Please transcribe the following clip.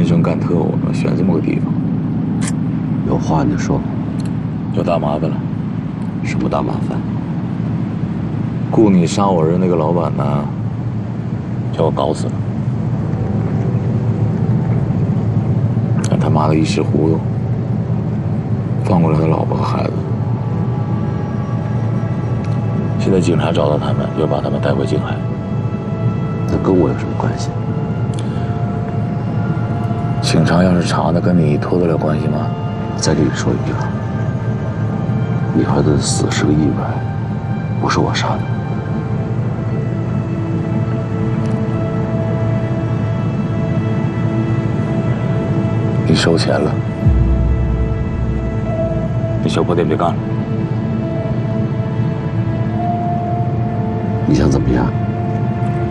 天生干特务，选这么个地方， 有话你就说。 有大麻烦了。 什么大麻烦？ 雇你杀我人那个老板呢，叫我搞死了。他妈的一时糊涂，放过了他老婆和孩子。现在警察找到他们，要把他们带回静海。 那跟我有什么关系？ 警察要是查，那跟你脱得了关系吗？ 再跟你说一句啊，你儿子的死是个意外，不是我杀的。 你收钱了，你小破店别干了。 你想怎么样？